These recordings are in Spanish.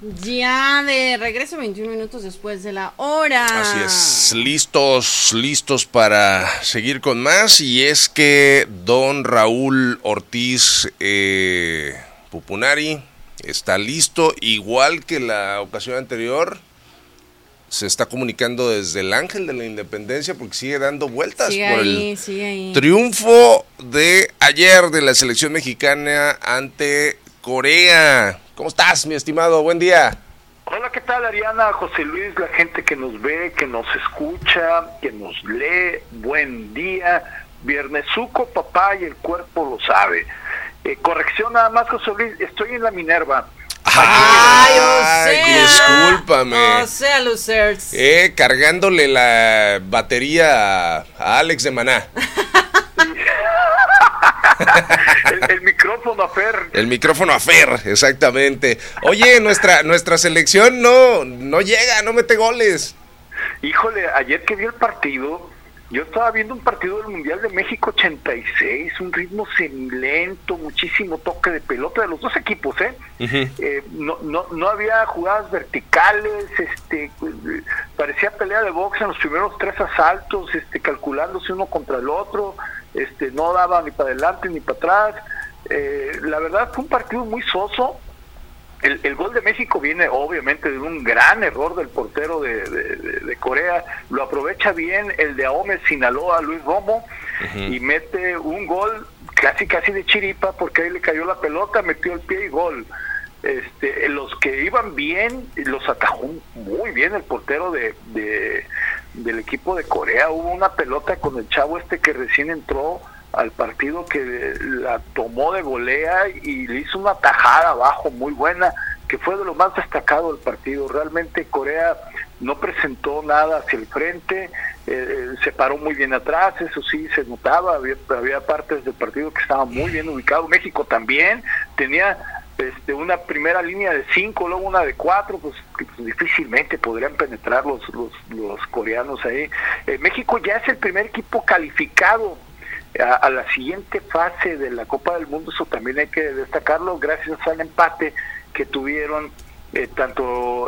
Ya de regreso 21 minutos después de la hora. Así es, listos para seguir con más. Y es que don Raúl Ortiz Pupunari está listo, igual que la ocasión anterior. Se está comunicando desde el Ángel de la Independencia porque sigue dando vueltas por el triunfo de ayer de la selección mexicana ante Corea. ¿Cómo estás, mi estimado? Buen día. Hola, ¿qué tal, Ariana, José Luis, la gente que nos ve, que nos escucha, que nos lee? Buen día. Viernesuco, papá, y el cuerpo lo sabe. Corrección nada más, José Luis, estoy en la Minerva. Ay, discúlpame. O sea, losers. Cargándole la batería a Alex de Maná. el micrófono a Fer. El micrófono a Fer, exactamente. Oye, nuestra selección no llega, no mete goles. Híjole, ayer que vi el partido, yo estaba viendo un partido del Mundial de México 86, un ritmo semilento, muchísimo toque de pelota de los dos equipos, no había jugadas verticales, parecía pelea de box en los primeros 3 asaltos, calculándose uno contra el otro, no daba ni para adelante ni para atrás. La verdad fue un partido muy soso. El gol de México viene obviamente de un gran error del portero de Corea, lo aprovecha bien el de Ahome Sinaloa, Luis Romo, y mete un gol casi de chiripa, porque ahí le cayó la pelota, metió el pie y gol. Los que iban bien, los atajó muy bien el portero del equipo de Corea. Hubo una pelota con el chavo que recién entró al partido, que la tomó de volea y le hizo una tajada abajo muy buena, que fue de lo más destacado del partido. Realmente Corea no presentó nada hacia el frente, se paró muy bien atrás, eso sí se notaba, había partes del partido que estaban muy bien ubicados. México también tenía una primera línea de 5, luego una de 4, pues difícilmente podrían penetrar los coreanos ahí. México ya es el primer equipo calificado a la siguiente fase de la Copa del Mundo, eso también hay que destacarlo, gracias al empate que tuvieron tanto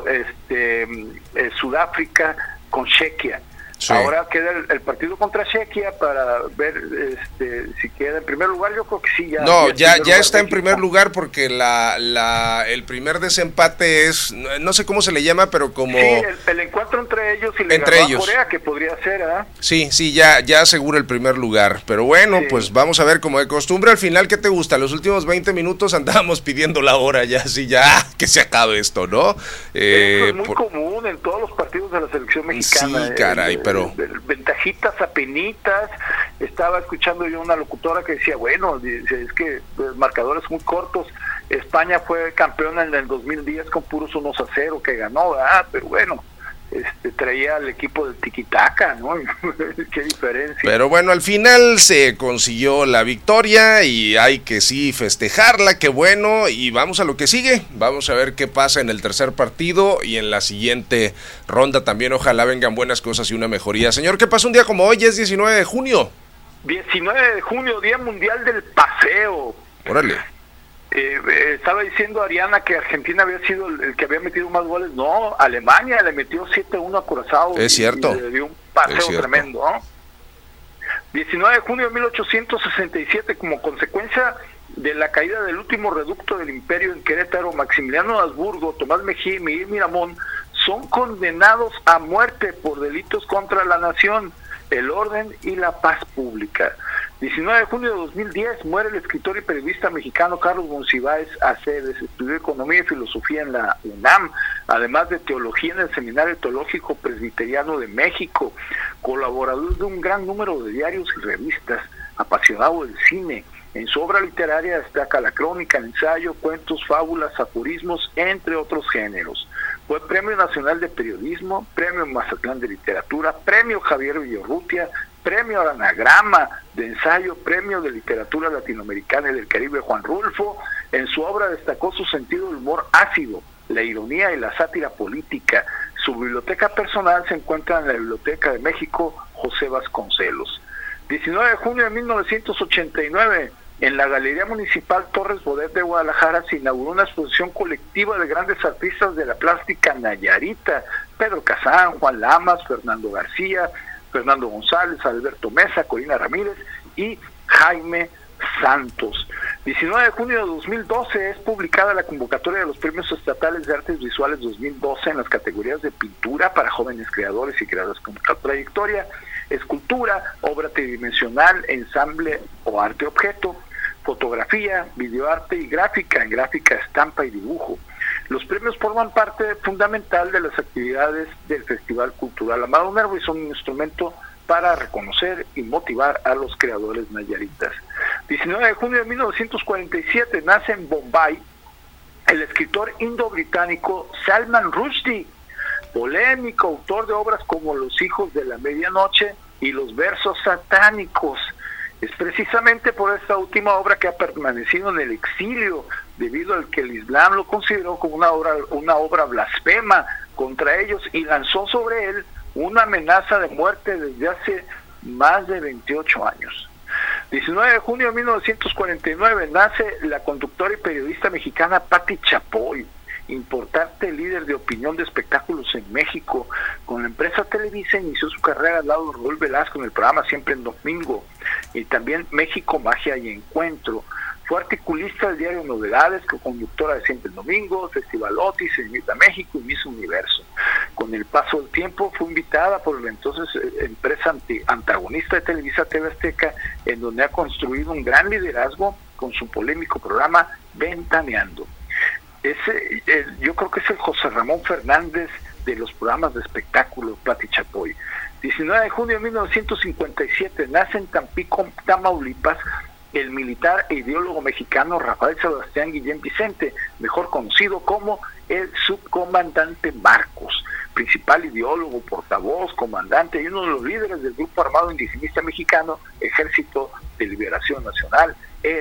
Sudáfrica con Chequia. Sí. Ahora queda el partido contra Chequia para ver si queda en primer lugar. Yo creo que sí. Ya está en primer lugar, porque el primer desempate es, no sé cómo se le llama, pero como... Sí, el encuentro entre ellos y le ganó a Corea, que podría ser, ¿ah? Sí, ya asegura el primer lugar. Pero bueno, sí. Pues vamos a ver, como de costumbre, al final, ¿qué te gusta? Los últimos 20 minutos andábamos pidiendo la hora, ya que se acabe esto, ¿no? Eso es muy común en todos los partidos de la selección mexicana. Sí, caray, pero... Ventajitas apenitas. Estaba escuchando yo una locutora que decía, bueno, es que marcadores muy cortos. España fue campeona en el 2010 con puros 1-0 que ganó, ¿verdad? Pero bueno, traía al equipo del tiquitaca, ¿no? Qué diferencia. Pero bueno, al final se consiguió la victoria y hay que sí festejarla, qué bueno, y vamos a lo que sigue. Vamos a ver qué pasa en el tercer partido y en la siguiente ronda también. Ojalá vengan buenas cosas y una mejoría. Señor, ¿qué pasa un día como hoy? Es 19 de junio. 19 de junio, Día Mundial del Paseo. Órale. Estaba diciendo Ariana que Argentina había sido el que había metido más goles. No, Alemania le metió 7-1 a Curazao. Es cierto. Y le dio un paseo tremendo, ¿no? 19 de junio de 1867, como consecuencia de la caída del último reducto del imperio en Querétaro, Maximiliano de Habsburgo, Tomás Mejía y Miguel Miramón son condenados a muerte por delitos contra la nación, el orden y la paz pública. 19 de junio de 2010 muere el escritor y periodista mexicano Carlos Monsiváis Aceves. Estudió Economía y Filosofía en la UNAM, además de Teología en el Seminario Teológico Presbiteriano de México, colaborador de un gran número de diarios y revistas, apasionado del cine. En su obra literaria destaca la crónica, el ensayo, cuentos, fábulas, aforismos, entre otros géneros. Fue Premio Nacional de Periodismo, Premio Mazatlán de Literatura, Premio Javier Villarrutia, Premio al Anagrama de Ensayo, Premio de Literatura Latinoamericana y del Caribe Juan Rulfo. En su obra destacó su sentido del humor ácido, la ironía y la sátira política. Su biblioteca personal se encuentra en la Biblioteca de México José Vasconcelos. 19 de junio de 1989 En la Galería Municipal Torres Bodet de Guadalajara se inauguró una exposición colectiva de grandes artistas de la plástica nayarita: Pedro Kazán, Juan Lamas, Fernando García, Fernando González, Alberto Mesa, Corina Ramírez y Jaime Santos. 19 de junio de 2012 es publicada la convocatoria de los Premios Estatales de Artes Visuales 2012 en las categorías de pintura para jóvenes creadores y creadores con trayectoria, escultura, obra tridimensional, ensamble o arte objeto, fotografía, videoarte y gráfica, en gráfica, estampa y dibujo. Los premios forman parte fundamental de las actividades del Festival Cultural Amado Nervo y son un instrumento para reconocer y motivar a los creadores nayaritas. 19 de junio de 1947 nace en Bombay el escritor indo-británico Salman Rushdie, polémico autor de obras como Los hijos de la medianoche y Los versos satánicos. Es precisamente por esta última obra que ha permanecido en el exilio, debido al que el Islam lo consideró como una obra blasfema contra ellos y lanzó sobre él una amenaza de muerte desde hace más de 28 años. 19 de junio de 1949 nace la conductora y periodista mexicana Pati Chapoy, importante líder de opinión de espectáculos en México. Con la empresa Televisa inició su carrera al lado de Raúl Velasco en el programa Siempre en Domingo y también México, Magia y Encuentro. Fue articulista del diario Novedades, co-conductora de Siempre en Domingo, Festival Otis, Señorita México y Miss Universo. Con el paso del tiempo fue invitada por la entonces empresa antagonista de Televisa, TV Azteca, en donde ha construido un gran liderazgo con su polémico programa Ventaneando. Yo creo que es el José Ramón Fernández de los programas de espectáculo, Pati Chapoy. 19 de junio de 1957 nace en Tampico, Tamaulipas, el militar e ideólogo mexicano Rafael Sebastián Guillén Vicente, mejor conocido como el subcomandante Marcos, principal ideólogo, portavoz, comandante y uno de los líderes del Grupo Armado Indigenista Mexicano, Ejército de Liberación Nacional,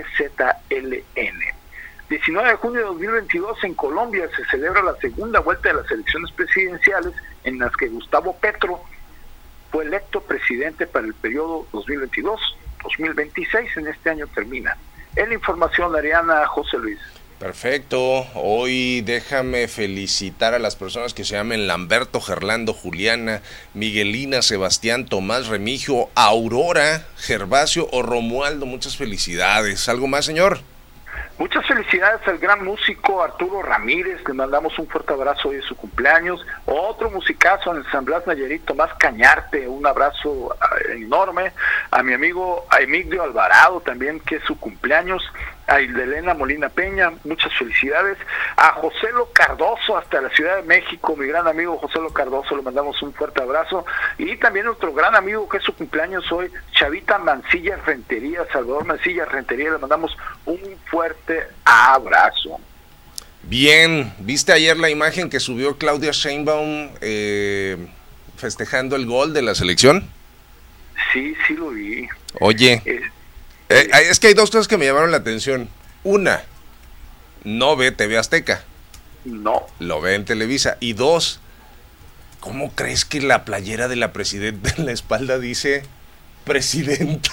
EZLN. 19 de junio de 2022 en Colombia se celebra la segunda vuelta de las elecciones presidenciales en las que Gustavo Petro fue electo presidente para el periodo 2022-2026, en este año termina. En la información, Ariana, José Luis. Perfecto, hoy déjame felicitar a las personas que se llamen Lamberto, Gerlando, Juliana, Miguelina, Sebastián, Tomás, Remigio, Aurora, Gervasio o Romualdo, muchas felicidades. ¿Algo más, señor? Muchas felicidades al gran músico Arturo Ramírez, le mandamos un fuerte abrazo hoy de su cumpleaños. Otro musicazo en el San Blas Nayarit, Tomás Cañarte, un abrazo enorme. A mi amigo Emigdio Alvarado también, que es su cumpleaños. A Hildelena Molina Peña, muchas felicidades. A Joselo Cardoso, hasta la Ciudad de México, mi gran amigo Joselo Cardoso, le mandamos un fuerte abrazo. Y también otro gran amigo que es su cumpleaños hoy, Chavita Mancilla Rentería, Salvador Mancilla Rentería, le mandamos un fuerte abrazo. Bien, ¿viste ayer la imagen que subió Claudia Sheinbaum festejando el gol de la selección? Sí, sí lo vi. Oye, es que hay dos cosas que me llamaron la atención. Una, no ve TV Azteca. No. Lo ve en Televisa. Y dos, ¿cómo crees que la playera de la presidenta en la espalda dice presidenta?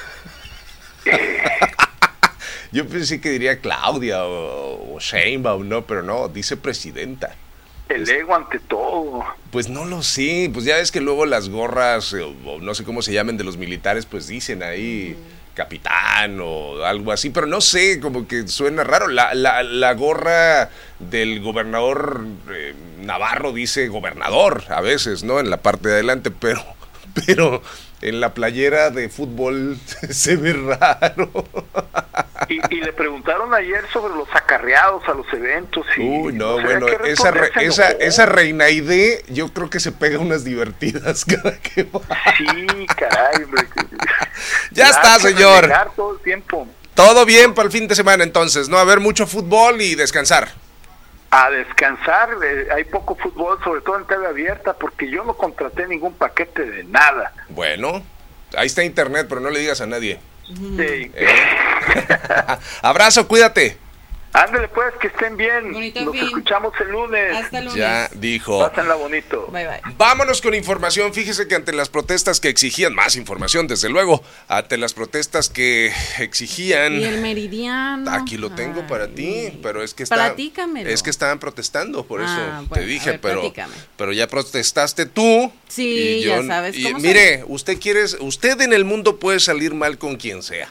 Yo pensé que diría Claudia o Sheinbaum, no, pero no, dice presidenta. El ego ante todo. Pues no lo sé, pues ya ves que luego las gorras, o no sé cómo se llamen, de los militares, pues dicen ahí capitán o algo así, pero no sé, como que suena raro. La gorra del gobernador Navarro dice gobernador a veces, ¿no? En la parte de adelante, pero en la playera de fútbol se ve raro. Y le preguntaron ayer sobre los acarreados a los eventos. Y, uy, no, bueno, esa Reina Aide, yo creo que se pega unas divertidas cada que va. Sí, caray, hombre. Ya está, señor. Todo el tiempo. Todo bien para el fin de semana, entonces, ¿no? A ver mucho fútbol y descansar. A descansar, hay poco fútbol, sobre todo en TV abierta, porque yo no contraté ningún paquete de nada. Bueno, ahí está internet, pero no le digas a nadie. Sí. Abrazo, cuídate. Ándale pues, que estén bien. Bonito Nos fin. escuchamos el lunes. Hasta el lunes. Ya dijo. Pásenla bonito. Bye, bye. Vámonos con información. Fíjese que ante las protestas que exigían más información, desde luego, ante las protestas que exigían... Y el meridiano. Aquí lo tengo para ti, pero es que Platícamelo. es que estaban protestando, por eso bueno, te dije, a ver, platícame. pero ya protestaste tú. Sí, ya sabes cómo mire, usted en el mundo puede salir mal con quien sea.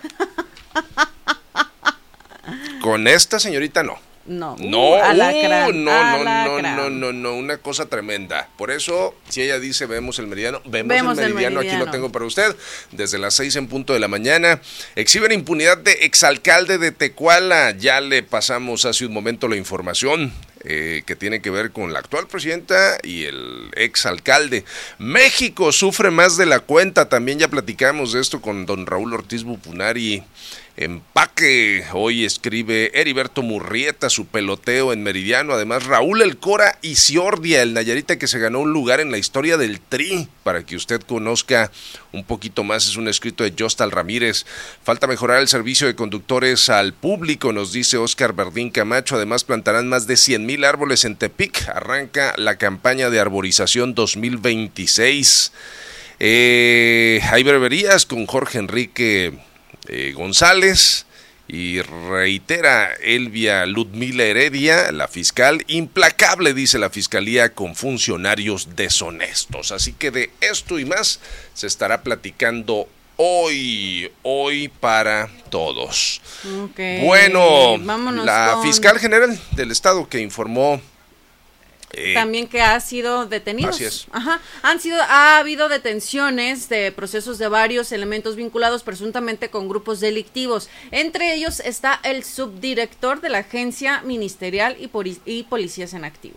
Con esta señorita no. No, alacrán, alacrán. no, una cosa tremenda. Por eso, si ella dice vemos el meridiano, vemos el meridiano, aquí lo tengo para usted, desde las 6 en punto de la mañana. Exhiben impunidad de exalcalde de Tecuala, ya le pasamos hace un momento la información. Que tiene que ver con la actual presidenta y el exalcalde. México sufre más de la cuenta, también ya platicamos de esto con don Raúl Ortiz Bupunari. Empaque, hoy escribe Heriberto Murrieta su peloteo en Meridiano, además Raúl El Cora Isiordia, el Nayarita que se ganó un lugar en la historia del Tri, para que usted conozca un poquito más, es un escrito de Jostal Ramírez. Falta mejorar el servicio de conductores al público, nos dice Óscar Verdín Camacho, además plantarán más de 100,000 árboles en Tepic, arranca la campaña de arborización 2026. Hay breverías con Jorge Enrique González y reitera Elvia Ludmila Heredia, la fiscal, implacable, dice la fiscalía, con funcionarios deshonestos. Así que de esto y más se estará platicando hoy para todos. Okay. Bueno, vámonos la fiscal general del estado que informó también que ha sido detenido. Así es. Ha habido detenciones de procesos de varios elementos vinculados presuntamente con grupos delictivos. Entre ellos está el subdirector de la Agencia Ministerial y Policías en Activo.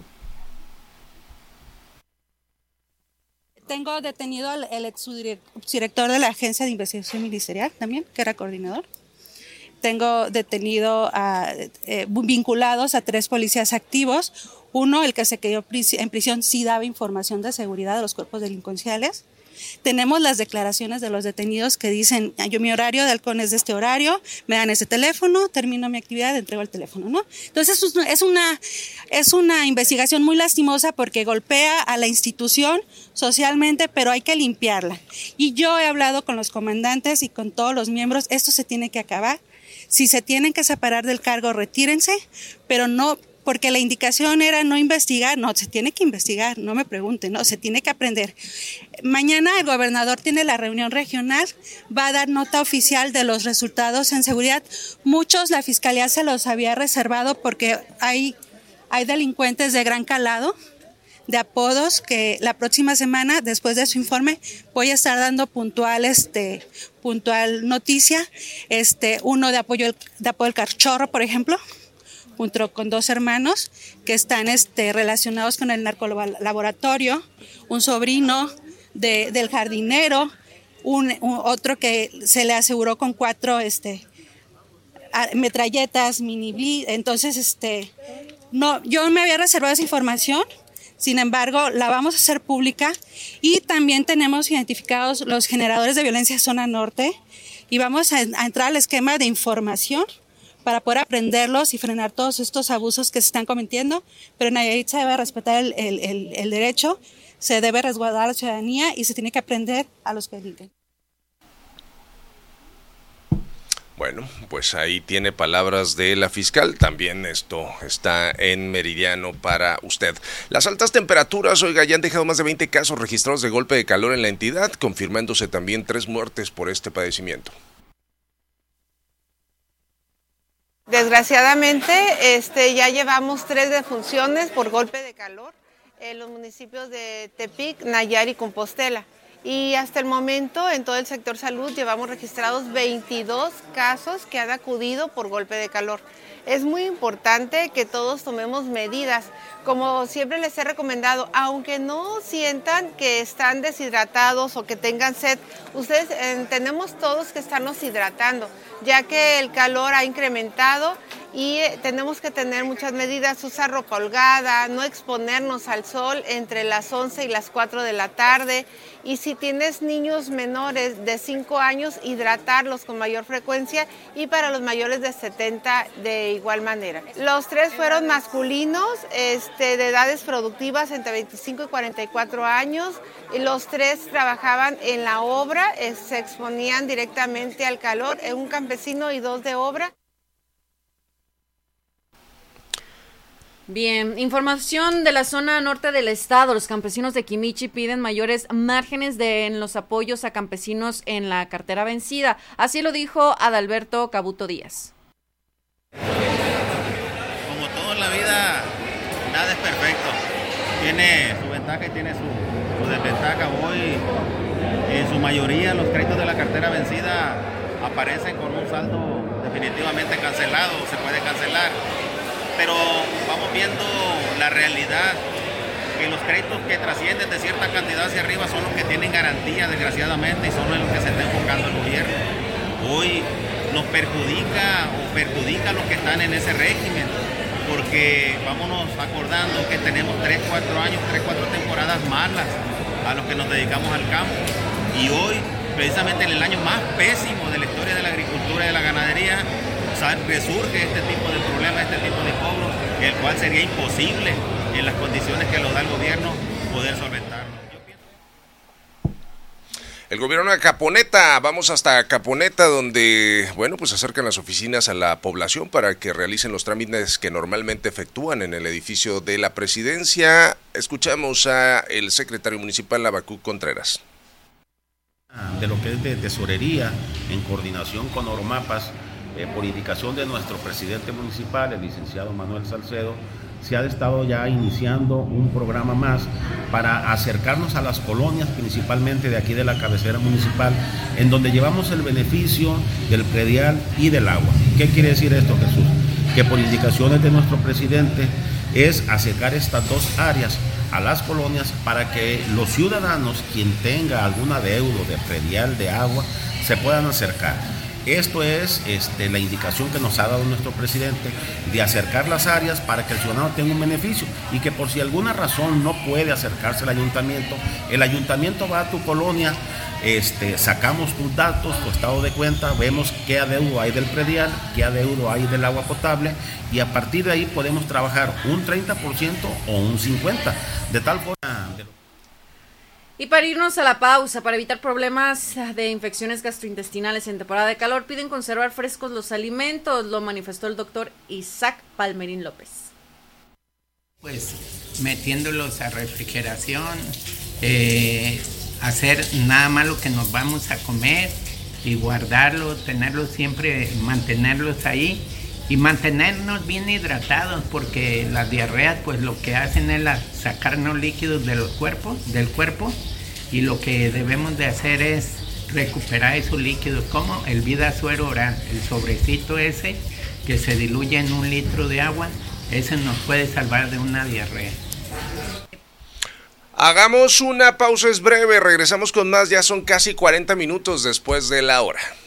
Tengo detenido el exdirector de la Agencia de Investigación Ministerial también, que era coordinador. Tengo detenido vinculados a 3 policías activos. Uno, el que se quedó en prisión, sí daba información de seguridad de los cuerpos delincuenciales. Tenemos las declaraciones de los detenidos que dicen, mi horario de halcón es de este horario, me dan ese teléfono, termino mi actividad, entrego el teléfono, ¿no? Entonces es una investigación muy lastimosa porque golpea a la institución socialmente, pero hay que limpiarla. Y yo he hablado con los comandantes y con todos los miembros, esto se tiene que acabar. Si se tienen que separar del cargo, retírense, pero no, porque la indicación era no investigar, no, se tiene que investigar, no me pregunten, no, se tiene que aprender. Mañana el gobernador tiene la reunión regional, va a dar nota oficial de los resultados en seguridad. Muchos la fiscalía se los había reservado porque hay delincuentes de gran calado, de apodos, que la próxima semana, después de su informe, voy a estar dando puntual noticia, uno de apoyo al Cachorro, por ejemplo, junto con 2 hermanos que están relacionados con el narcolaboratorio, un sobrino del jardinero, otro que se le aseguró con 4 metralletas, entonces no, yo me había reservado esa información. Sin embargo, la vamos a hacer pública y también tenemos identificados los generadores de violencia zona norte y vamos a entrar al esquema de información para poder aprenderlos y frenar todos estos abusos que se están cometiendo, pero en Nayarit se debe respetar el derecho, se debe resguardar a la ciudadanía y se tiene que aprender a los que delinquen. Bueno, pues ahí tiene palabras de la fiscal, también esto está en Meridiano para usted. Las altas temperaturas, oiga, ya han dejado más de 20 casos registrados de golpe de calor en la entidad, confirmándose también 3 muertes por este padecimiento. Desgraciadamente, ya llevamos 3 defunciones por golpe de calor en los municipios de Tepic, Nayar y Compostela. Y hasta el momento, en todo el sector salud, llevamos registrados 22 casos que han acudido por golpe de calor. Es muy importante que todos tomemos medidas. Como siempre les he recomendado, aunque no sientan que están deshidratados o que tengan sed, ustedes entendemos todos que estarnos hidratando. ya que el calor ha incrementado y tenemos que tener muchas medidas, usar ropa holgada, no exponernos al sol entre las 11 y las 4 de la tarde. Y si tienes niños menores de 5 años, hidratarlos con mayor frecuencia, y para los mayores de 70 de igual manera. Los 3 fueron masculinos, de edades productivas entre 25 y 44 años. Y los 3 trabajaban en la obra, se exponían directamente al calor, un campesino y 2 de obra. Bien, información de la zona norte del estado. Los campesinos de Quimichi piden mayores márgenes en los apoyos a campesinos en la cartera vencida. Así lo dijo Adalberto Cabuto Díaz. Como todo en la vida, nada es perfecto. Tiene su ventaja y tiene su desventaja. Hoy, en su mayoría, los créditos de la cartera vencida aparecen con un saldo definitivamente cancelado, se puede cancelar. Pero vamos viendo la realidad, que los créditos que trascienden de cierta cantidad hacia arriba son los que tienen garantía, desgraciadamente, y son los que se está enfocando el gobierno. Hoy nos perjudica a los que están en ese régimen, porque vámonos acordando que tenemos 3-4 años, 3-4 temporadas malas a los que nos dedicamos al campo. Y hoy, precisamente en el año más pésimo de la historia de la agricultura y de la ganadería, resurge este tipo de problemas, este tipo de cobros, el cual sería imposible en las condiciones que lo da el gobierno poder solventarlo. El gobierno de Caponeta, vamos hasta Caponeta, donde, pues acercan las oficinas a la población para que realicen los trámites que normalmente efectúan en el edificio de la presidencia. Escuchamos a el secretario municipal, Habacuc Contreras. De lo que es de tesorería, en coordinación con Ormapas, por indicación de nuestro presidente municipal, el licenciado Manuel Salcedo, se ha estado ya iniciando un programa más para acercarnos a las colonias, principalmente de aquí de la cabecera municipal, en donde llevamos el beneficio del predial y del agua. ¿Qué quiere decir esto, Jesús? Que por indicaciones de nuestro presidente es acercar estas dos áreas a las colonias para que los ciudadanos, quien tenga algún adeudo de predial, de agua, se puedan acercar. Esto es la indicación que nos ha dado nuestro presidente, de acercar las áreas para que el ciudadano tenga un beneficio, y que por si alguna razón no puede acercarse al el ayuntamiento va a tu colonia, sacamos tus datos, tu estado de cuenta, vemos qué adeudo hay del predial, qué adeudo hay del agua potable, y a partir de ahí podemos trabajar un 30% o un 50%, de tal forma... Y para irnos a la pausa, para evitar problemas de infecciones gastrointestinales en temporada de calor, piden conservar frescos los alimentos, lo manifestó el doctor Isaac Palmerín López. Pues metiéndolos a refrigeración, hacer nada más lo que nos vamos a comer y guardarlos, tenerlos siempre, mantenerlos ahí y mantenernos bien hidratados, porque las diarreas pues lo que hacen es sacarnos líquidos del cuerpo, y lo que debemos de hacer es recuperar esos líquidos, como el Vida Suero Oral, el sobrecito ese que se diluye en 1 litro de agua, ese nos puede salvar de una diarrea. Hagamos una pausa, es breve, regresamos con más, ya son casi 40 minutos después de la hora.